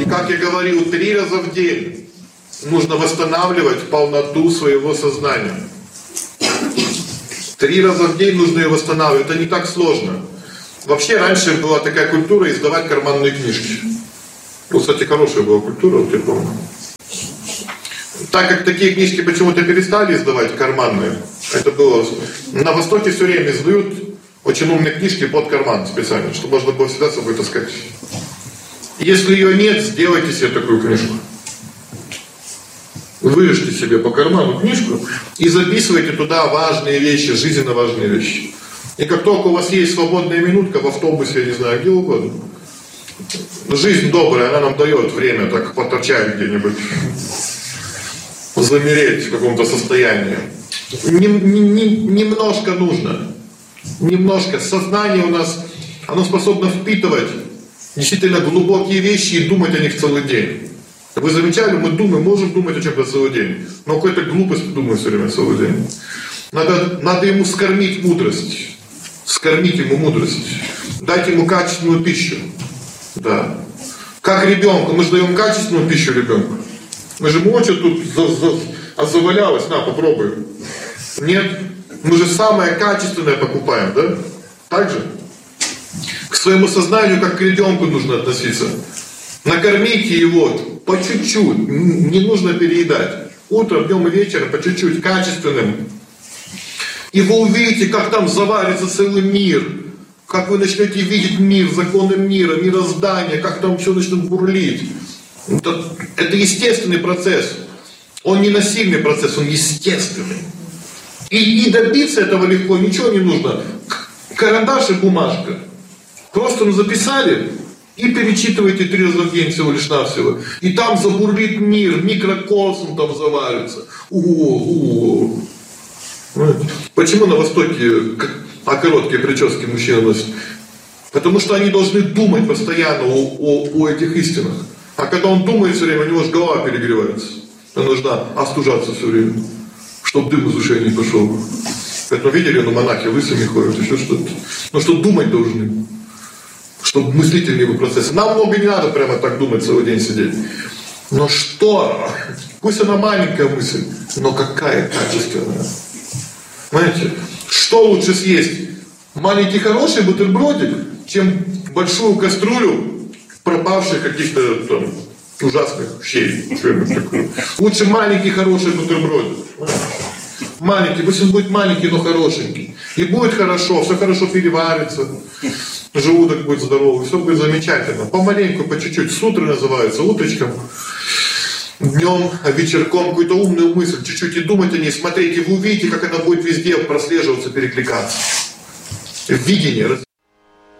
как я говорил, 3 раза в день нужно восстанавливать полноту своего сознания. 3 раза в день нужно ее восстанавливать. Это не так сложно. Вообще раньше была такая культура издавать карманные книжки. Ну, кстати, хорошая была культура, вот я помню. Так как такие книжки почему-то перестали издавать, карманные, это было... На Востоке все время издают очень умные книжки под карман специально, чтобы можно было всегда с собой таскать. Если ее нет, сделайте себе такую книжку. Вырежьте себе по карману книжку и записывайте туда важные вещи, жизненно важные вещи. И как только у вас есть свободная минутка в автобусе, я не знаю, где угодно, жизнь добрая, она нам дает время так поторчать где-нибудь, замереть в каком-то состоянии. Немножко нужно. Немножко. Сознание у нас, оно способно впитывать действительно глубокие вещи и думать о них целый день. Вы замечали, мы думаем, можем думать о чем-то целый день, но какой-то глупости думаем все время целый день. Надо ему скормить мудрость. Скормить ему мудрость. Дать ему качественную пищу. Да. Как ребенку. Мы же даем качественную пищу ребенку. Мы же ему что тут завалялось, на, попробуй. Нет. Мы же самое качественное покупаем, да? Так же? К своему сознанию, как к ребенку нужно относиться. Накормите его по чуть-чуть. Не нужно переедать. Утром, днем и вечером по чуть-чуть, качественным. И вы увидите, как там заварится целый мир. Как вы начнете видеть мир, законы мира, мироздание, как там все начнет бурлить. Это естественный процесс. Он не насильный процесс, он естественный. И добиться этого легко, ничего не нужно. Карандаш и бумажка. Просто записали и перечитываете 3 раза в день всего лишь навсего. И там забурлит мир, микрокосм там заварится. Почему на Востоке короткие прически мужчины носят? Потому что они должны думать постоянно о этих истинах. А когда он думает все время, у него же голова перегревается. Она должна остужаться все время, чтобы дым из ушей не пошел. Поэтому видели, монахи лысыми ходят, еще что-то. Но что думать должны, чтобы мыслительные процессы. Нам много не надо прямо так думать целый день сидеть. Но что? Пусть она маленькая мысль, но какая качественная. Понимаете? Что лучше съесть? Маленький хороший бутербродик, чем большую кастрюлю пропавших каких-то там ужасных щей. Лучше маленький хороший бутербродик. Маленький, пусть он будет маленький, но хорошенький. И будет хорошо, все хорошо переварится. Желудок будет здоровый, все будет замечательно. Помаленьку, по чуть-чуть. С утра называется, утречком. Днем, вечерком какую-то умную мысль, чуть-чуть и думать о ней, смотреть, и вы увидите, как она будет везде прослеживаться, перекликаться. Видение.